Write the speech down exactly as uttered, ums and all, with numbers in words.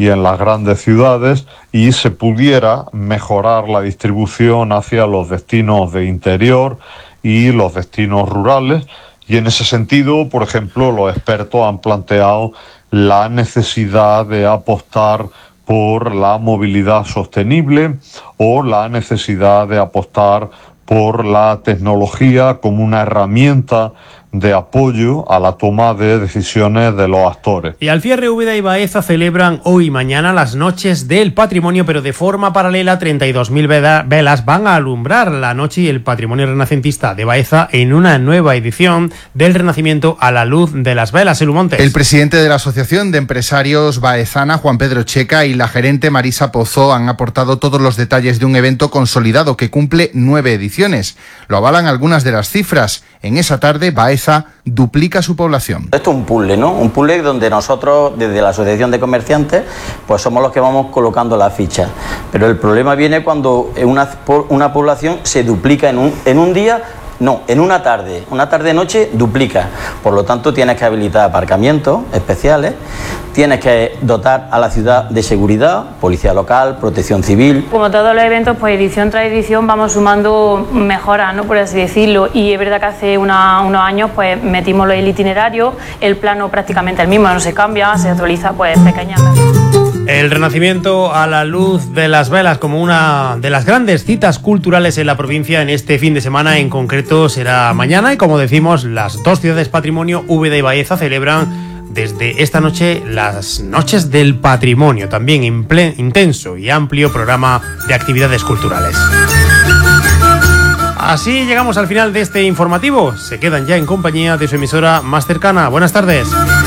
y en las grandes ciudades, y se pudiera mejorar la distribución hacia los destinos de interior y los destinos rurales. Y en ese sentido, por ejemplo, los expertos han planteado la necesidad de apostar por la movilidad sostenible o la necesidad de apostar por la tecnología como una herramienta de apoyo a la toma de decisiones de los actores. Y al cierre, Úbeda y Baeza celebran hoy y mañana las Noches del Patrimonio, pero de forma paralela treinta y dos mil velas van a alumbrar la noche y el patrimonio renacentista de Baeza en una nueva edición del Renacimiento a la luz de las velas. Elu Montes. El presidente de la Asociación de Empresarios Baezana, Juan Pedro Checa, y la gerente Marisa Pozo han aportado todos los detalles de un evento consolidado que cumple nueve ediciones. Lo avalan algunas de las cifras. En esa tarde, Baeza duplica su población. Esto es un puzzle, ¿no? Un puzzle donde nosotros, desde la Asociación de Comerciantes, pues somos los que vamos colocando las fichas. Pero el problema viene cuando una, una población se duplica en un, en un día. No, en una tarde, una tarde-noche duplica. Por lo tanto, tienes que habilitar aparcamientos especiales, tienes que dotar a la ciudad de seguridad, policía local, protección civil. Como todos los eventos, pues edición tras edición vamos sumando mejoras, ¿no?, por así decirlo. Y es verdad que hace una, unos años pues metimos el itinerario, el plano prácticamente el mismo, no se cambia, se actualiza pues pequeñas mejoras. El Renacimiento a la luz de las velas como una de las grandes citas culturales en la provincia en este fin de semana en concreto será mañana, y como decimos, las dos ciudades patrimonio, Úbeda y Baeza, celebran desde esta noche las Noches del Patrimonio, también intenso y amplio programa de actividades culturales. Así llegamos al final de este informativo. Se quedan ya en compañía de su emisora más cercana. Buenas tardes.